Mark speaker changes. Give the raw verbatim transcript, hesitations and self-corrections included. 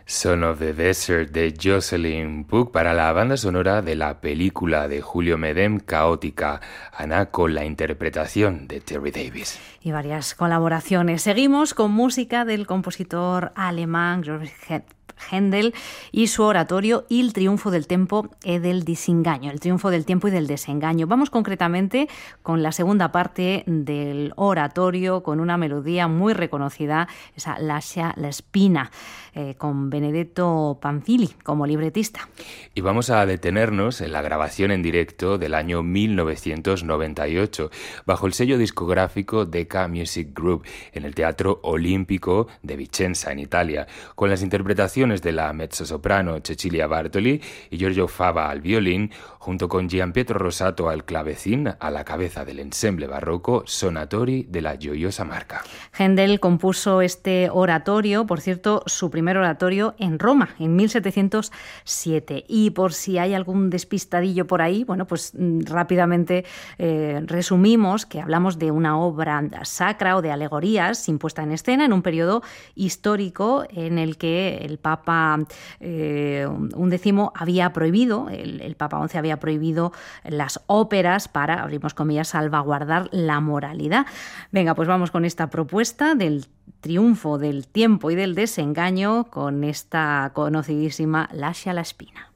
Speaker 1: Son of the Desert de Jocelyn Puck para la banda sonora de la película de Julio Medem, Caótica, Ana, con la interpretación de Terry Davis.
Speaker 2: Y varias colaboraciones. Seguimos con música del compositor alemán Georg Händel y su oratorio Il triunfo del tempo e del disengaño, el triunfo del tiempo y del desengaño. Vamos concretamente con la segunda parte del oratorio, con una melodía muy reconocida, esa Lascia la spina, eh, con Benedetto Panfili como libretista.
Speaker 1: Y vamos a detenernos en la grabación en directo del año mil novecientos noventa y ocho, bajo el sello discográfico Decca Music Group, en el Teatro Olímpico de Vicenza, en Italia, con las interpretaciones de la mezzosoprano Cecilia Bartoli y Giorgio Fava al violín, junto con Gianpietro Rosato al clavecín, a la cabeza del ensemble barroco Sonatori de la Gioiosa Marca.
Speaker 2: Händel compuso este oratorio, por cierto, su primer oratorio en Roma, en mil setecientos siete. Y por si hay algún despistadillo por ahí, bueno, pues rápidamente eh, resumimos que hablamos de una obra sacra o de alegorías impuesta en escena en un periodo histórico en el que el Papa Papa eh, undécimo había prohibido, el, el Papa once había prohibido las óperas para, abrimos comillas, salvaguardar la moralidad. Venga, pues vamos con esta propuesta del triunfo del tiempo y del desengaño con esta conocidísima Lascia la spina.